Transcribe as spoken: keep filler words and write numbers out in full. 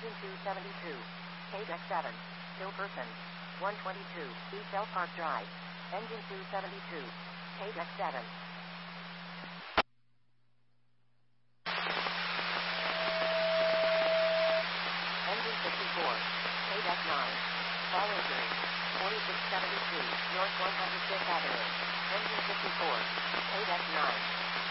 Engine two seventy-two. K deck seven. Still person. one twenty-two. East Elk Park Drive. Engine two seventy-two. K deck seven. Engine fifty-four. K deck nine. Fall injury. forty-six seventy-two. North one hundred fifth Avenue. Engine fifty-four. K deck nine.